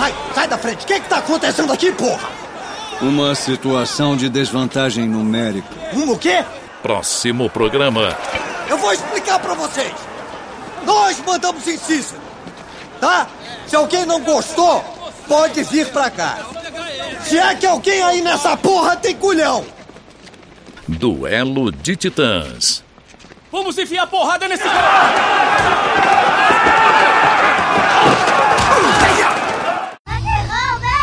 Sai da frente. O que tá acontecendo aqui, porra? Uma situação de desvantagem numérica. O quê? Próximo programa. Eu vou explicar pra vocês. Nós mandamos em Cícero, tá? Se alguém não gostou, pode vir pra cá. Se é que alguém aí nessa porra tem culhão. Duelo de Titãs. Vamos enfiar porrada nesse cara!